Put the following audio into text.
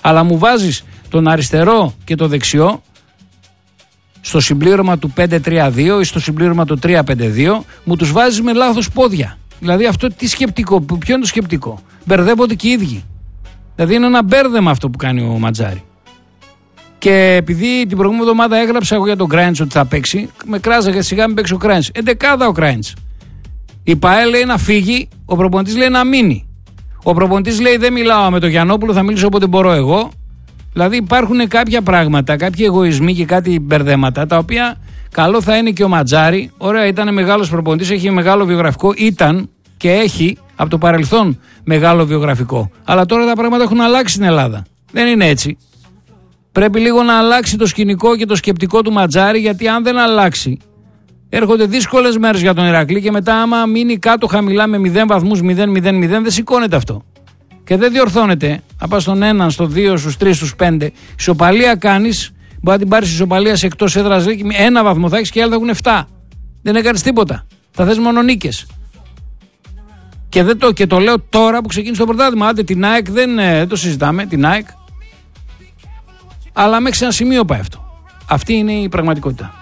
Αλλά μου βάζεις τον αριστερό και το δεξιό στο συμπλήρωμα του 5-3-2 ή στο συμπλήρωμα του 3-5-2, μου τους βάζεις με λάθος πόδια. Δηλαδή αυτό τι σκεπτικό, ποιο είναι το σκεπτικό? Μπερδεύονται και οι ίδιοι. Δηλαδή είναι ένα μπέρδεμα αυτό που κάνει ο Ματζάρη. Και επειδή την προηγούμενη εβδομάδα έγραψα εγώ για τον Κράιντς ότι θα παίξει, με κράζαγε σιγά μην παίξει ο Κράιντς. Εντεκάδα ο Κράιντς. Η ΠΑΕ λέει να φύγει, ο προπονητής λέει να μείνει. Ο προπονητής λέει δεν μιλάω με τον Γιαννόπουλο, θα μιλήσω όποτε μπορώ εγώ. Δηλαδή υπάρχουν κάποια πράγματα, κάποιοι εγωισμοί και κάτι μπερδέματα, τα οποία καλό θα είναι και ο Ματζάρη. Ωραία, ήταν μεγάλος προπονητής, έχει μεγάλο βιογραφικό, ήταν και έχει από το παρελθόν μεγάλο βιογραφικό. Αλλά τώρα τα πράγματα έχουν αλλάξει στην Ελλάδα. Δεν είναι έτσι. Πρέπει λίγο να αλλάξει το σκηνικό και το σκεπτικό του Ματζάρη, γιατί αν δεν αλλάξει, έρχονται δύσκολες μέρες για τον Ηρακλή και μετά, άμα μείνει κάτω χαμηλά με 0 βαθμούς, 0-0-0, δεν σηκώνεται αυτό. Και δεν διορθώνεται. Να πας στον 1, στο 2, στους 3, στους 5. Ισοπαλία κάνεις, μπορεί να την πάρεις ισοπαλία σε εκτός έδρας, ένα βαθμό θα έχεις και άλλοι θα έχουν 7. Δεν έκανες τίποτα. Θα θες μόνο νίκες. Και το λέω τώρα που ξεκίνησε το πρωτάθλημα. Άντε την ΑΕΚ δεν το συζητάμε, την ΑΕΚ. Αλλά μέχρι ένα σημείο πάει αυτό. Αυτή είναι η πραγματικότητα.